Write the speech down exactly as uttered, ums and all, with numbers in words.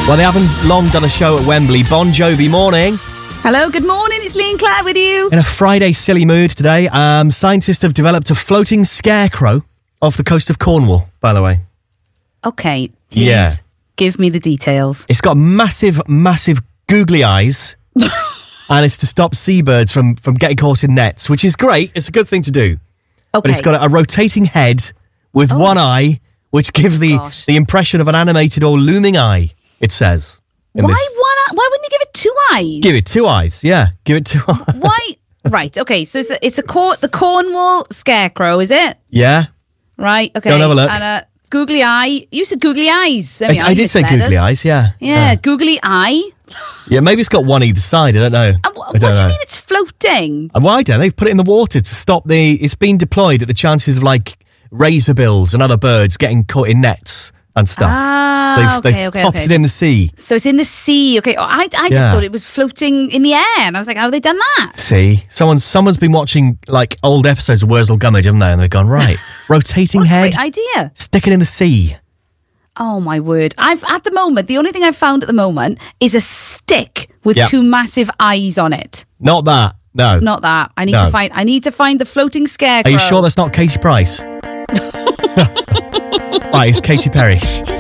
Well, they haven't long done a show at Wembley. Bon Jovi, morning. Hello, good morning. It's Lee and Claire with you. In a Friday silly mood today, um, scientists have developed a floating scarecrow off the coast of Cornwall, by the way. Okay, please Yeah. give me the details. It's got massive, massive googly eyes, and it's to stop seabirds from, from getting caught in nets, which is great. It's a good thing to do. Okay. But it's got a, a rotating head with Oh. one eye, which gives the, Gosh. the impression of an animated or looming eye, it says. in Why this. one? eye- Why wouldn't you give it two eyes? Give it two eyes, yeah. Give it two eyes. Why? Right. Okay. So it's a, it's a cor- the Cornwall scarecrow, is it? Yeah. Right. Okay. Go and have a look. And a googly eye. You said googly eyes. There I, we are, I you did say misled googly us. eyes, yeah. Yeah, googly eye. Yeah, maybe it's got one either side. I don't know. And wh- I what don't do you know. mean it's floating? And why don't they've put it in the water to stop the? It's been deployed at the chances of like razorbills and other birds getting caught in nets and stuff. Ah, they've okay, they've okay, popped okay. it in the sea. So it's in the sea. Okay. Oh, I I just Yeah. thought it was floating in the air, and I was like, how have they done that? See, someone's someone's been watching like old episodes of Wurzel Gummidge, haven't they? And they've gone right, rotating What a head, great idea. stick it in the sea. Oh my word. I've at the moment, the only thing I've found at the moment is a stick with Yep. two massive eyes on it. Not that. No. Not that. I need No. to find I need to find the floating scarecrow. Are you sure that's not Katy Price? Right, it's Katy Perry.